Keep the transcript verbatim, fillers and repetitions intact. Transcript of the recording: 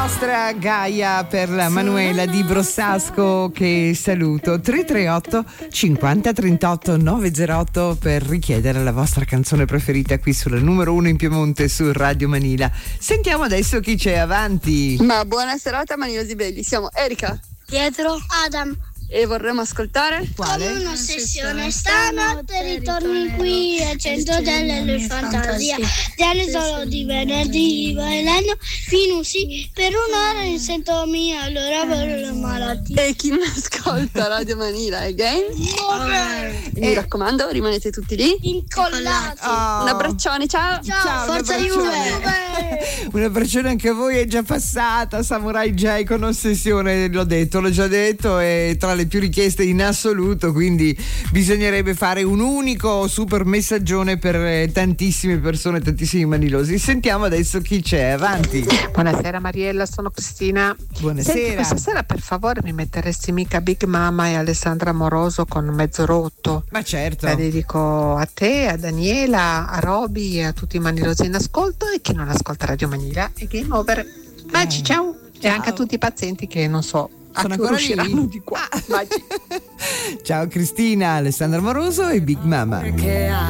Nostra Gaia per la Manuela di Brossasco, che saluto. Tre tre otto cinquanta trentotto novecentootto per richiedere la vostra canzone preferita qui sulla numero uno in Piemonte su Radio Manila. Sentiamo adesso chi c'è avanti. Ma buona serata Manilosi Belli, siamo Erika, Pietro, Adam. E vorremmo ascoltare Quale? Come un'ossessione stanotte ritorni qui al centro delle fantasia. Diale solo di venerdì volendo fino sì per un'ora in sento mia allora per le malattie. e chi non ascolta Radio Manila again. Mi Eh. raccomando, rimanete tutti lì. Incollati. Oh. Un abbraccione, ciao. Ciao, un forza abbraccione. Juve. Un abbraccione anche a voi, è già passata Samurai J con Ossessione, l'ho detto, l'ho già detto, è tra le più richieste in assoluto, quindi bisognerebbe fare un unico super messaggione per eh, tantissime persone, tantissimi manilosi. Sentiamo adesso chi c'è avanti. Buonasera Mariella, sono Cristina. Buonasera. Senti, questa sera per favore mi metteresti mica Big Mama e Alessandra Moroso con Mezzo Rotto? Ma certo. La dedico a te, a Daniela, a Roby e a tutti i manilosi in ascolto e chi non ascolta Radio Manila e Game Over. Baci, ciao. E anche a tutti i pazienti che non so a Sono che ancora usciranno lì? di qua. Ah. Baci. Ciao Cristina, Alessandra Moroso e Big Mama. Perché